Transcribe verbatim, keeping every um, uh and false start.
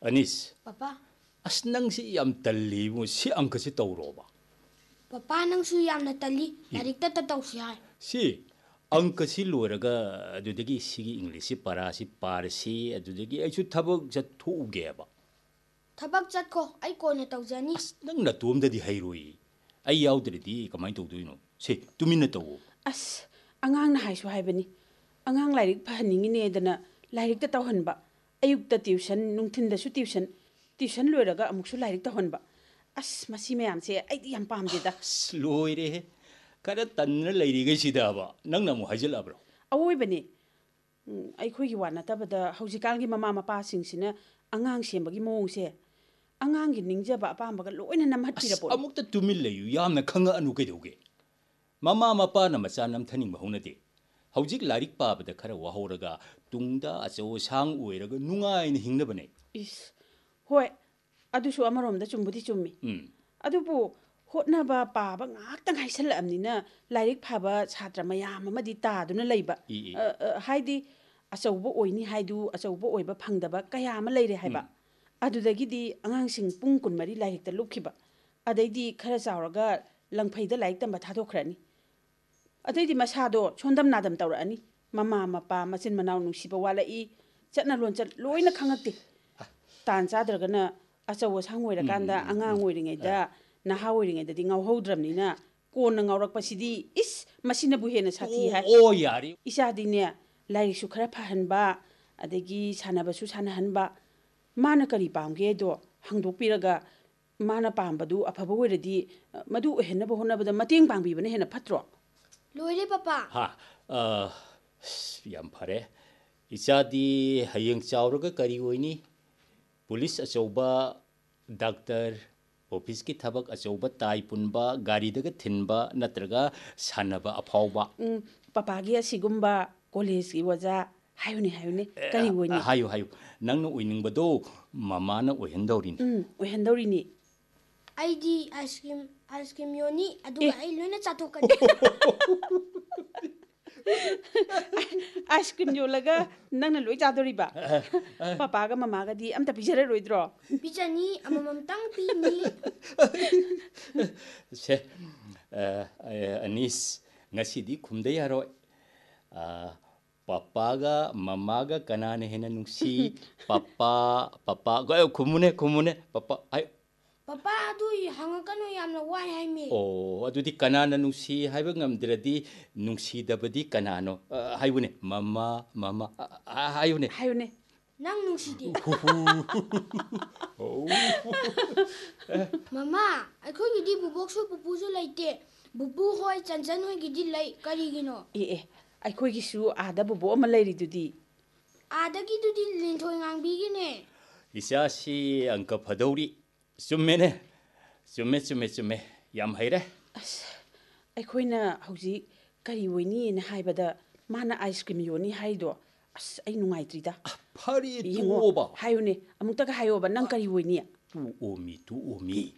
Anis. Papa. As nang si yam tali mo si angka si tauroba. Papa nang su yam na tali. Larik ta tataw siya. Si angka si loraga adudagi sigi English si para si para si adudagi ay su tabag sa tuuge ba. Tabag chat ko ay ko na tawjani. As nang natum da di hayroi. Ay yaudridi kamay tawdoy no. Si tumin na tawo. As angang na haisu haibani. Angang lairik pahaningin edana lairik ta tawhanba. Ayukta tuition nungtindasu tuition. Tuition loiraga amuksu lairik tawhanba. As masi mayam se ay di yam pamdida. Loire. Kada tanna lairiga sidaba. Nang namu hajal abro. Awoybani. Aikhoigi wana tabada haujikalgi mama mapasingsina angang sembagi mawongse. Angangi ningjaba apambaga loina namhatpirapo. Amukta tumil layu yamna khanga anu kaidoge. Mama mapa na macha namthaning mahonade. Haujik larik pabada khara wahoraga tungda acho sang oiraga nungai na hingnabane. Is hoi adusu amaromda chumbudi chummi. Hmm. Adubu hotnaba paba ngaktang haisalamnina lairik phaba chhatra mayam amadi taduna leiba. Haidi achauba oini haidu achauba oiba phangdaba kaya ama leire haiba. Adudagidi angangsing pung kunmari lairik ta lupkiba. Adaidi khara chawraga langphaida lairik tamba thadokhrani. Adaidi masado chondam nadam tawrani. Mama mapa machin manaw nungsiba walai chatna lonchat loina khangakti. Tan chadragana achawa sangoirakanda angang oiringaida naha oiringaida di ngauhodramnina kona ngaurakpasidi is masinabu hena sathi hai. Oh yari. Isadine lairik su khara phahanba adagi sanabasu sanahanba mana kari pamge do hangdokpiraga mana pambadu afaba oiradi madu henna bahonabada mateng pangbibana hena phatro. Loire papa. Ha. Uh, yam phare. Isadi hayeng chawraga kari oini. Police achauba doctor office ki thabak achauba tai punba gari daga thinba natraga sanaba aphauba. Um papa gi asigumba college gi waja hayuni hayuni kari oini. Hayu hayu. Nangna oiningbado mama na ohendorin. Um ohendorini. Aidi ice cream ice cream yoni aduga ay loina chathokani. Ice cream yolaga nangna loi chadoriba. Papa ga mama ga di amta pijare roidro. Bijani amamam tang pini. Se Anis ngasidi khumdai haro. Papa ga mama ga kanane hena nungsi papa papa ga khumune khumune papa ay Papa adu hangakano yamna wai haimi. Oh adudi kanana nungsi haiba ngamdradi nungsi dabadi kanano haibune mama mama hayune hayune nang nungsi di. Mama akhoi gidi bubokso pupuso laite bubu hoi chanchan hoi gidi lai karigino. Eh eh akhoi gisu ada bubu ama lairi dudi. Ada gidudi linthoi ngangbigine. Isa si angka phadauri Summene, summe summe summe, yam haire. As, aikoina hauji kari oini na haibada mana ice cream yoni haido. As, ay nungaitrida. Pari tu oba. Hayone, amukta ka hayoba nang kari oini. Tu omi, tu omi.